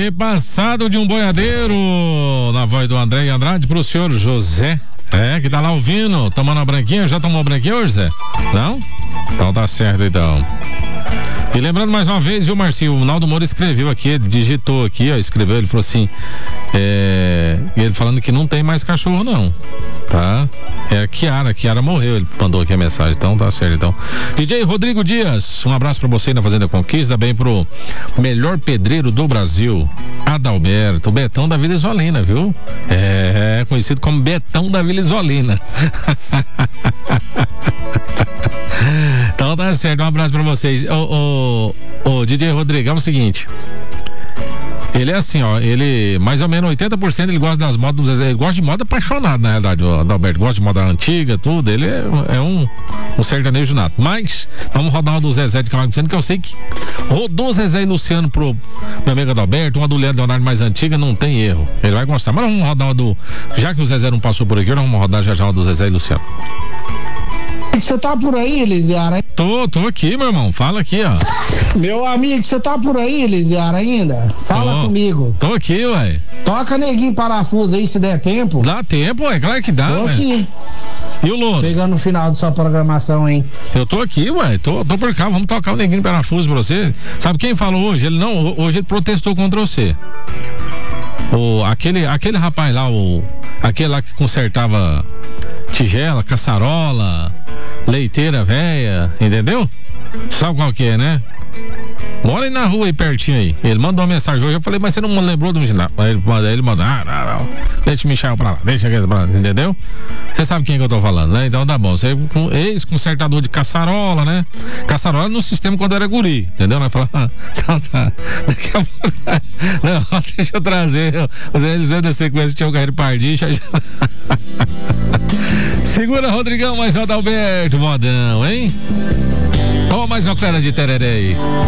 repassado de um boiadeiro na voz do André Andrade pro senhor José. Que tá lá ouvindo, tomando uma branquinha. Já tomou uma branquinha hoje, Zé? Não? Então tá certo, então. E lembrando mais uma vez, viu, Marcinho? O Naldo Moura escreveu aqui, ele digitou aqui, ó, escreveu, ele falou assim, ele falando que não tem mais cachorro, não, tá? É a Kiara morreu, ele mandou aqui a mensagem, então tá certo, então. DJ Rodrigo Dias, um abraço pra você na Fazenda Conquista, bem pro melhor pedreiro do Brasil, Adalberto, o Betão da Vila Isolina, viu? Conhecido como Betão da Vila Isolina. Então tá certo, um abraço pra vocês. O DJ Rodrigo, é o seguinte, ele é assim, ó, ele mais ou menos 80% ele gosta das modas do Zezé, ele gosta de moda apaixonado, na realidade, o Adalberto gosta de moda antiga, tudo, ele é um sertanejo nato, mas vamos rodar uma do Zezé de Camargo e Luciano, que eu sei que rodou Zezé e Luciano pro meu amigo Adalberto, uma do Leonardo mais antiga, não tem erro, ele vai gostar, mas vamos rodar uma já que o Zezé não passou por aqui, nós vamos rodar já uma do Zezé e Luciano. Você tá por aí, Elisiara? Tô aqui, meu irmão. Fala aqui, ó. Meu amigo, você tá por aí, Elisiara, ainda? Fala comigo. Tô aqui, ué. Toca Neguinho Parafuso aí, se der tempo. Dá tempo, ué. Claro que dá, Tô aqui. E o Louro? Pegando o final da sua programação, hein? Eu tô aqui, ué. Tô por cá. Vamos tocar o Neguinho Parafuso pra você. Sabe quem falou hoje? Hoje ele protestou contra você. Aquele rapaz lá, aquele lá que consertava tigela, caçarola, leiteira velha, entendeu? Sabe qual que é, né? Mora aí na rua aí pertinho aí. Ele mandou uma mensagem hoje, eu falei, mas você não me lembrou do Michel? Ele mandou, não. Deixa o Michel pra lá, deixa aquele pra lá, entendeu? Você sabe quem que eu tô falando, né? Então tá bom. Você é ex-consertador de caçarola, né? Caçarola no sistema quando era guri, entendeu? Nós falamos, então tá. Daqui a pouco. Não, deixa eu trazer. Os Eliseu da sequência tinha o Carreiro Pardinho. Segura, Rodrigão, mais Adalberto, modão, hein? Toma mais uma clara de tereré aí.